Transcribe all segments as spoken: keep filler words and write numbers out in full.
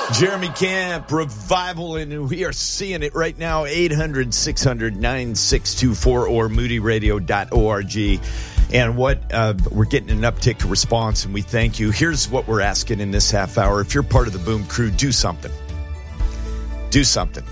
Jeremy Camp, Revival, and we are seeing it right now, eight hundred, six hundred, nine six two four or moody radio dot org. And what uh, we're getting an uptick response, and we thank you. Here's what we're asking in this half hour. If you're part of the Boom Crew, do something. Do something.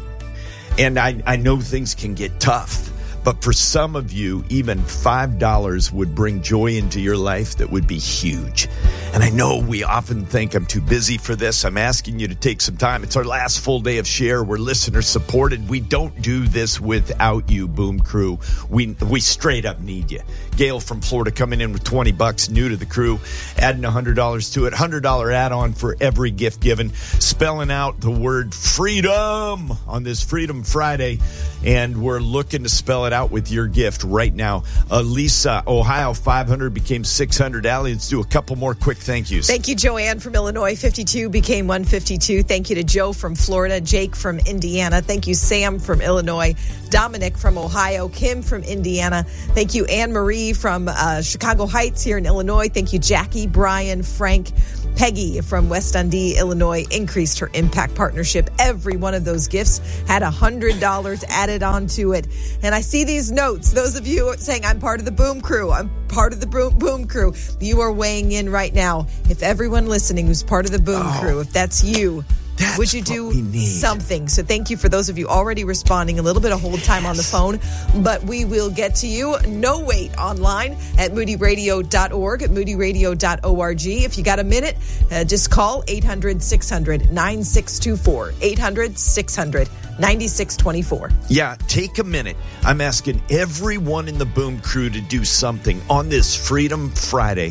And I, I know things can get tough, but for some of you, even five dollars would bring joy into your life that would be huge. And I know we often think I'm too busy for this. I'm asking you to take some time. It's our last full day of Share. We're listener supported. We don't do this without you, Boom Crew. We we straight up need you. Gail from Florida coming in with twenty bucks, new to the crew, adding one hundred dollars to it. one hundred dollars add-on for every gift given. Spelling out the word freedom on this Freedom Friday. And we're looking to spell it out with your gift right now. Elisa, Ohio, five hundred became six hundred. Allie, let's do a couple more quick thank yous. Thank you, Joanne from Illinois. fifty-two became one hundred fifty-two. Thank you to Joe from Florida. Jake from Indiana. Thank you, Sam from Illinois. Dominic from Ohio. Kim from Indiana. Thank you, Anne Marie from uh, Chicago Heights here in Illinois. Thank you, Jackie, Brian, Frank. Peggy from West Dundee, Illinois, increased her Impact Partnership. Every one of those gifts had one hundred dollars added onto it. And I see these notes. Those of you saying, I'm part of the Boom Crew. I'm part of the Boom, boom Crew. You are weighing in right now. If everyone listening who's part of the Boom oh, Crew, if that's you, that's would you do something? So thank you for those of you already responding. A little bit of hold time yes. on the phone, but we will get to you. No wait online at moody radio dot org, at moody radio dot org. If you got a minute, uh, just call eight hundred, six hundred, nine six two four, eight hundred, six hundred, nine six two four. Yeah, take a minute. I'm asking everyone in the Boom Crew to do something on this Freedom Friday.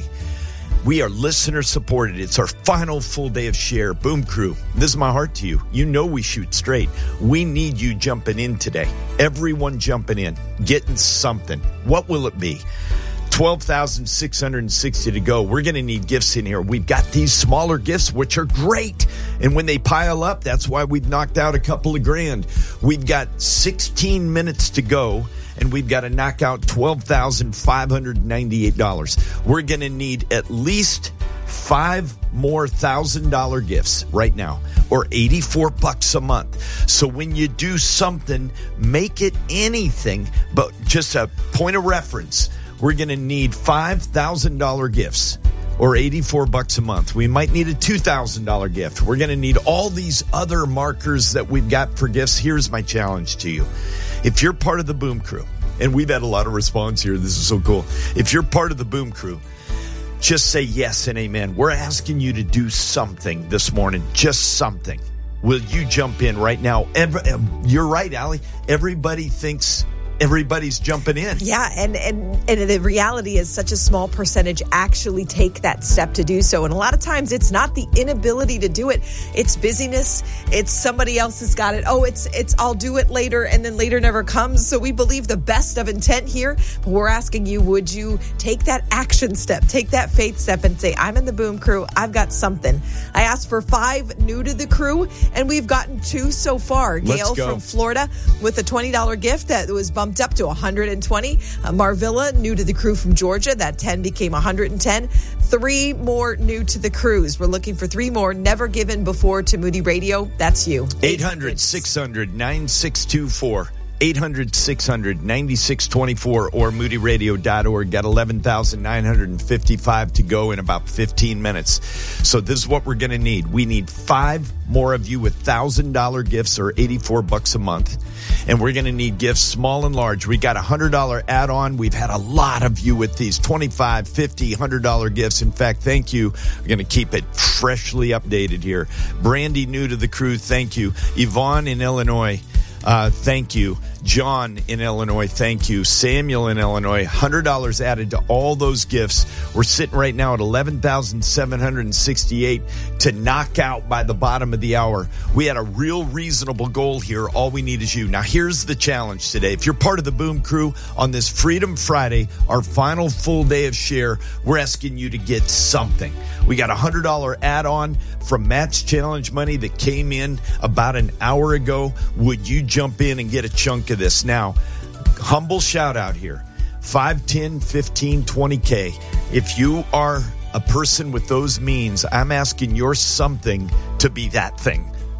We are listener supported. It's our final full day of Share. Boom Crew, this is my heart to you. You know we shoot straight. We need you jumping in today. Everyone jumping in, getting something. What will it be? twelve thousand six hundred sixty to go. We're going to need gifts in here. We've got these smaller gifts, which are great. And when they pile up, that's why we've knocked out a couple of grand. We've got sixteen minutes to go. And we've got to knock out twelve thousand five hundred ninety-eight dollars. We're going to need at least five more one thousand dollars gifts right now, or eighty-four bucks a month. So when you do something, make it anything, but just a point of reference. We're going to need five thousand dollars gifts, or eighty-four bucks a month. We might need a two thousand dollars gift. We're going to need all these other markers that we've got for gifts. Here's my challenge to you. If you're part of the Boom Crew, and we've had a lot of response here, this is so cool. If you're part of the Boom Crew, just say yes and amen. We're asking you to do something this morning, just something. Will you jump in right now? Every, you're right, Allie. Everybody thinks everybody's jumping in. Yeah, and, and and the reality is such a small percentage actually take that step to do so. And a lot of times it's not the inability to do it. It's busyness. It's somebody else has got it. Oh, it's it's I'll do it later, and then later never comes. So we believe the best of intent here. But we're asking you, would you take that action step, take that faith step and say, I'm in the Boom Crew. I've got something. I asked for five new to the crew, and we've gotten two so far. Gail from Florida with a twenty dollars gift that was bumped up to one hundred twenty. Uh, Marvilla, new to the crew from Georgia, that ten became one hundred ten. Three more new to the crews. We're looking for three more never given before to Moody Radio. That's you. eight hundred, six hundred, nine six two four. eight hundred, six hundred, nine six two four or moody radio dot org. Got eleven thousand nine hundred fifty-five to go in about fifteen minutes. So this is what we're going to need. We need five more of you with one thousand dollars gifts, or eighty-four bucks a month. And we're going to need gifts small and large. We got a one hundred dollars add-on. We've had a lot of you with these twenty-five dollars, fifty dollars, one hundred dollars gifts. In fact, thank you. We're going to keep it freshly updated here. Brandy, new to the crew, thank you. Yvonne in Illinois, Uh, thank you. John in Illinois, thank you. Samuel in Illinois, one hundred dollars added to all those gifts. We're sitting right now at eleven thousand seven hundred sixty-eight to knock out by the bottom of the hour. We had a real reasonable goal here. All we need is you. Now, here's the challenge today. If you're part of the Boom Crew on this Freedom Friday, our final full day of Share, we're asking you to get something. We got a one hundred dollars add-on from Matt's Challenge money that came in about an hour ago. Would you jump in and get a chunk of this? Now, humble shout out here. five, ten, fifteen, twenty K. If you are a person with those means, I'm asking your something to be that thing.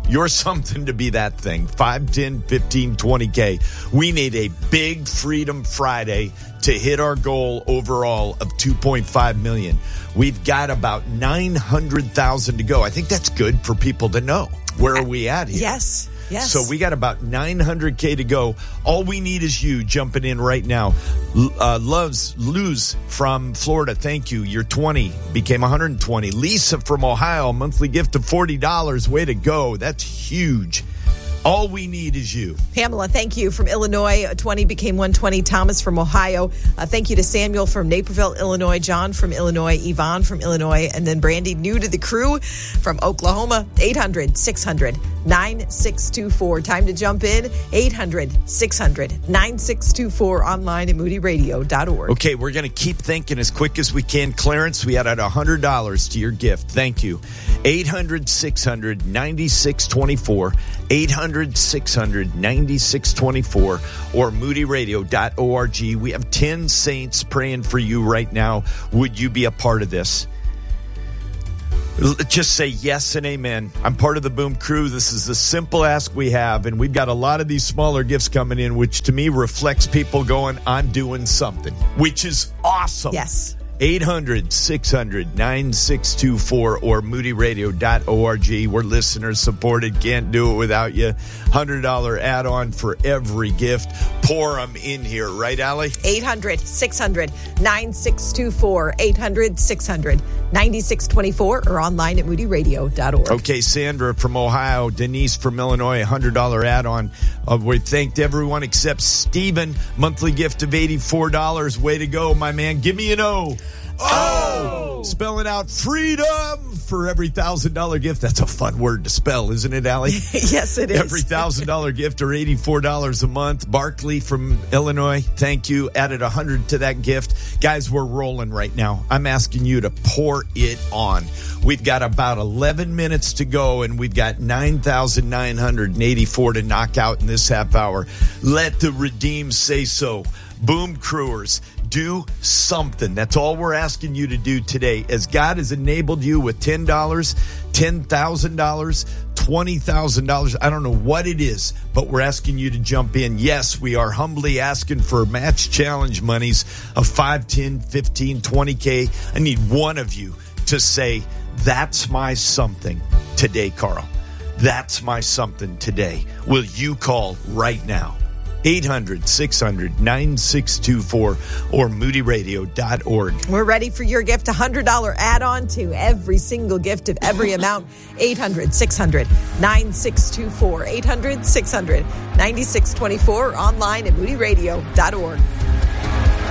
You're something to be that thing. five, ten, fifteen, twenty K. We need a big Freedom Friday to hit our goal overall of two point five million. We've got about nine hundred thousand to go. I think that's good for people to know. Where are we at here? Yes. Yes. So we got about nine hundred K to go. All we need is you jumping in right now. Uh, Loves Luz from Florida, thank you. You're twenty, became one hundred twenty. Lisa from Ohio, monthly gift of forty dollars. Way to go. That's huge. All we need is you. Pamela, thank you. From Illinois, twenty became one hundred twenty. Thomas from Ohio. Uh, thank you to Samuel from Naperville, Illinois. John from Illinois. Yvonne from Illinois. And then Brandy, new to the crew, from Oklahoma. eight hundred, six hundred, nine six two four. Time to jump in. eight hundred, six hundred, nine six two four. Online at moody radio dot org. Okay, we're going to keep thinking as quick as we can. Clarence, we added one hundred dollars to your gift. Thank you. eight hundred, six hundred, nine six two four. eight hundred, six hundred, nine six two four or moody radio dot org. We have ten saints praying for you right now. Would you be a part of this? Just say yes and amen. I'm part of the Boom Crew. This is the simple ask we have, and we've got a lot of these smaller gifts coming in, which to me reflects people going, I'm doing something, which is awesome. Yes. eight hundred, six hundred, nine six two four or moody radio dot org. We're listener supported. Can't do it without you. one hundred dollars add-on for every gift. Pour them in here. Right, Allie? eight hundred, six hundred, nine six two four. eight hundred, six hundred, nine six two four or online at moody radio dot org. Okay, Sandra from Ohio. Denise from Illinois, one hundred dollars add-on. Uh, we thanked everyone except Stephen. Monthly gift of eighty-four dollars. Way to go, my man. Give me an O. Oh! Spelling out freedom for every one thousand dollars gift. That's a fun word to spell, isn't it, Allie? Yes, it is. Every one thousand dollars gift or eighty-four dollars a month. Barkley from Illinois, thank you. Added one hundred dollars to that gift. Guys, we're rolling right now. I'm asking you to pour it on. We've got about eleven minutes to go, and we've got nine thousand nine hundred eighty-four to knock out in this half hour. Let the redeemed say so. Boom Crewers, do something. That's all we're asking you to do today. As God has enabled you with ten dollars, ten thousand dollars, twenty thousand dollars, I don't know what it is, but we're asking you to jump in. Yes, we are humbly asking for match challenge monies of five, ten, fifteen, twenty K. I need one of you to say, that's my something today, Carl. That's my something today. Will you call right now? eight hundred, six hundred, nine six two four or moody radio dot org. We're ready for your gift. one hundred dollars add-on to every single gift of every amount. eight hundred, six hundred, nine six two four. eight hundred, six hundred, nine six two four. Online at moody radio dot org.